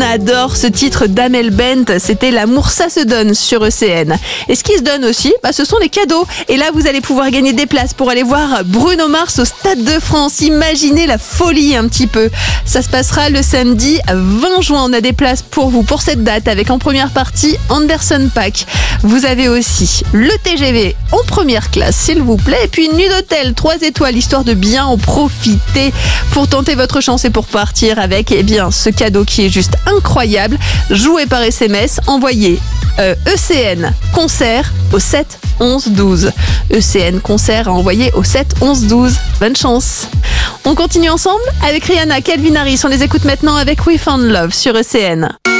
Rihanna adore ce titre d'Amel Bent. C'était L'amour ça se donne sur ECN. Et ce qui se donne aussi, ce sont les cadeaux. Et là, vous allez pouvoir gagner des places pour aller voir Bruno Mars au Stade de France. Imaginez la folie un petit peu. Ça se passera le samedi 20 juin. On a des places pour vous pour cette date avec en première partie Anderson .Paak. Vous avez aussi le TGV en première classe, s'il vous plaît. Et puis une nuit d'hôtel 3 étoiles, histoire de bien en profiter pour tenter votre chance et pour partir avec ce cadeau qui est juste incroyable. Jouez par SMS, envoyez ECN concert au 7 11 12. ECN concert à envoyer au 7 11 12. Bonne chance. On continue ensemble avec Rihanna, Calvin Harris. On les écoute maintenant avec We Found Love sur ECN.